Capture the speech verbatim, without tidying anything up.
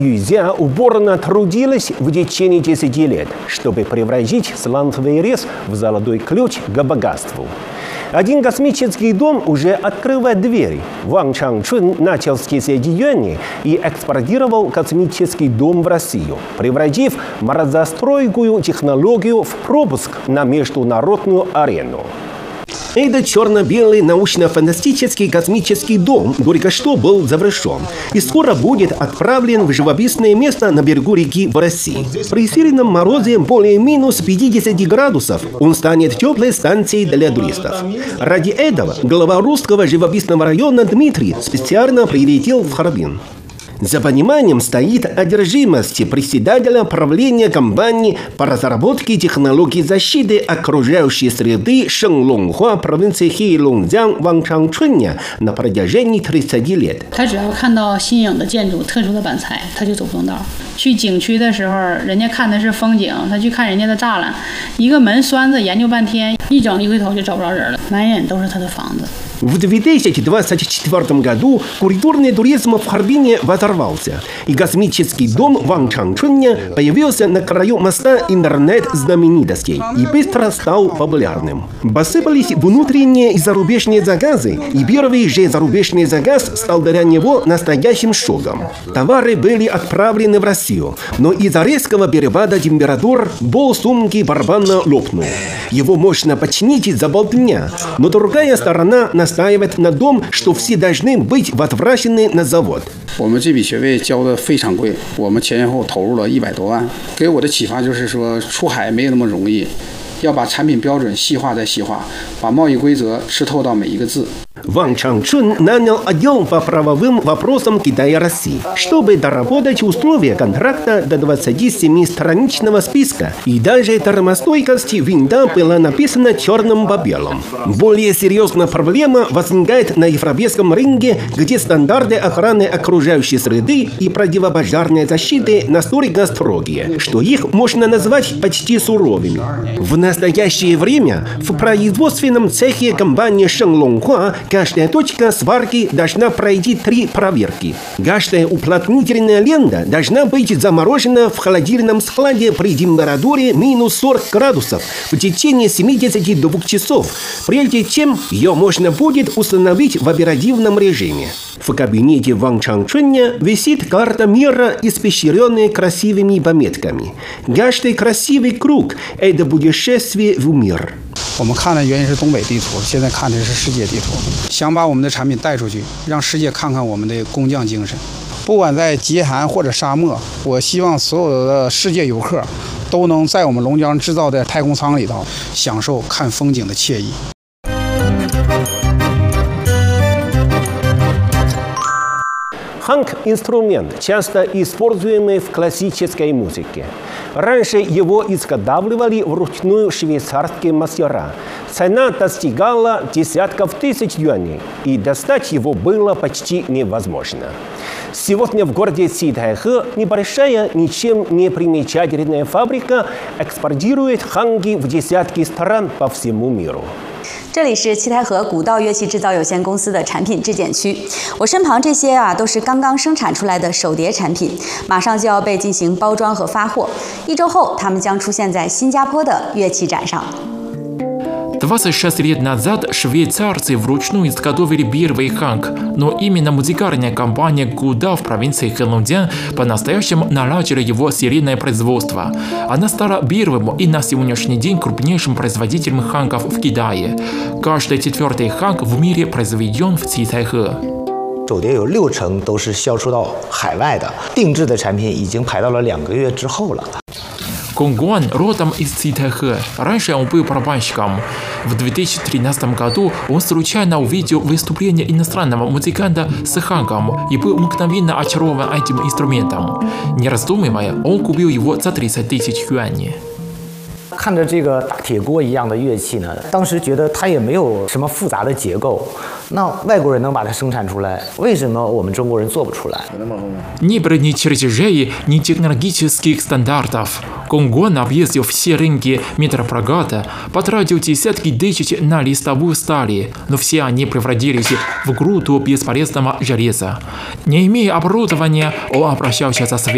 Юзя упорно трудилась в течение десяти лет, чтобы превратить сланцевый рез в золотой ключ к богатству. Один космический дом уже открывает двери. Ван Чанчун начал с кисельдеяния и экспортировал космический дом в Россию, превратив морозостойкую технологию в пропуск на международную арену. Этот черно-белый научно-фантастический космический дом только что был завершен и скоро будет отправлен в живописное место на берегу реки в России. При сильном морозе более минус пятидесяти градусов он станет теплой станцией для туристов. Ради этого глава русского живописного района Дмитрий специально прилетел в Харбин. За пониманием стоит одержимость председателя правления компании по разработке технологий защиты окружающей среды Шэньлунхуа провинции Хэйлунцзян Ван Чанчуня на протяжении тридцати лет. 他只要看到新颖的建筑、特殊的板材，他就走不动道。去景区的时候，人家看的是风景，他去看人家的栅栏，一个门栓子研究半天，一整一回头就找不着人了，满眼都是他的房子。 В две тысячи двадцать четвёртом году культурный туризм в Харбине взорвался, и космический дом Ван Чанчуня появился на краю моста интернет-знаменитостей и быстро стал популярным. Посыпались внутренние и зарубежные заказы, и первый же зарубежный заказ стал для него настоящим шоком. Товары были отправлены в Россию, но из-за резкого перепада температур пол сумки барабана лопнул. Его можно починить за полдня, но другая сторона настаивает на том, что все должны быть возвращены на завод. 我们这笔学费交的非常贵，我们前前后后投入了一百多万。给我的启发就是说，出海没有那么容易，要把产品标准细化再细化，把贸易规则吃透到每一个字。 Ван Чанчун нанял отдел по правовым вопросам Китая и России, чтобы доработать условия контракта до двадцатисемистраничного списка, и даже термостойкость винта была написана черным по белому. Более серьезная проблема возникает на европейском рынке, где стандарты охраны окружающей среды и противопожарной защиты настолько строгие, что их можно назвать почти суровыми. В настоящее время в производственном цехе компании Шэньлунхуа каждая точка сварки должна пройти три проверки. Каждая уплотнительная лента должна быть заморожена в холодильном складе при температуре минус сорок градусов в течение семидесяти двух часов, прежде чем ее можно будет установить в оперативном режиме. В кабинете Ван Чанчуня висит карта мира, испещренная красивыми пометками. Каждый красивый круг – это путешествие в мир. 我们看的原先是东北地图，现在看的是世界地图，想把我们的产品带出去，让世界看看我们的工匠精神。不管在极寒或者沙漠，我希望所有的世界游客都能在我们龙江制造的太空舱里头享受看风景的惬意。 Ханг – инструмент, часто используемый в классической музыке. Раньше его изготавливали вручную швейцарские мастера. Цена достигала десятков тысяч юаней, и достать его было почти невозможно. Сегодня в городе Цитайхэ небольшая, ничем не примечательная фабрика экспортирует ханги в десятки стран по всему миру. 这里是七台河古道乐器制造有限公司的产品质检区，我身旁这些啊都是刚刚生产出来的手碟产品，马上就要被进行包装和发货。一周后，他们将出现在新加坡的乐器展上。 двадцать шесть лет назад швейцарцы вручную изготовили первый ханг, но именно музыкальная компания Гуда в провинции Хэйлунцзян по-настоящему наладила его серийное производство. Она стала первым и на сегодняшний день крупнейшим производителем хангов в Китае. Каждый четвертый ханг в мире произведен в Цитайхэ. 手碟有六成都是销售到海外的，定制的产品已经排到了两个月之后了。 Конгуан родом из Цитайхэ. Раньше он был барабанщиком. В две тысячи тринадцатом году он случайно увидел выступление иностранного музыканта с хангом и был мгновенно очарован этим инструментом. Не раздумывая, он купил его за тридцать тысяч юаней. 看着这个大铁锅一样的乐器呢，当时觉得它也没有什么复杂的结构，那外国人能把它生产出来，为什么我们中国人做不出来？ Не было ни чертежей, ни технологических стандартов. Конгуан объездил все рынки метропроката, потратил десятки тысяч на листовую стали, но все они превратились в груду бесполезного железа. Не имея оборудования, он обращался за советом.